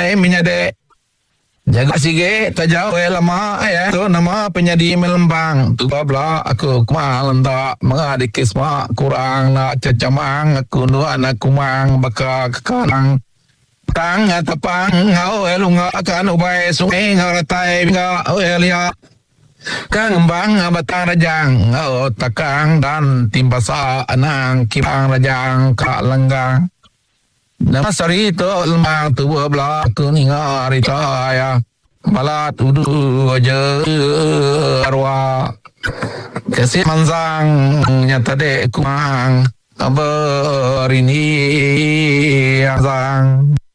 minyade jaga sige tajau lama ya tu nama penyadi melembang tu babla aku kumal ndak mengadikis mak kurang nak cecamang aku nu anak kumang baka kekanang tang tapang ngau elunga akan ubai sungai ngaratai ngau elia kang bang batang rajang ngau takang dan timbasa anang kibang rajang ka lenggang nama sari tu lembang tu babla aku ni ngari ya malat udu aja arwah kasih manzang nyata dek kumang kabar ini azang